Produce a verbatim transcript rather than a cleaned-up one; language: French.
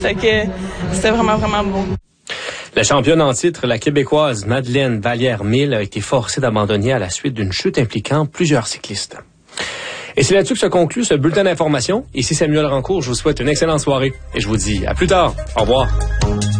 Fait que c'était vraiment, vraiment beau. La championne en titre, la Québécoise Madeleine Vallière-Mille, a été forcée d'abandonner à la suite d'une chute impliquant plusieurs cyclistes. Et c'est là-dessus que se conclut ce bulletin d'information. Ici Samuel Rancourt, je vous souhaite une excellente soirée et je vous dis à plus tard. Au revoir.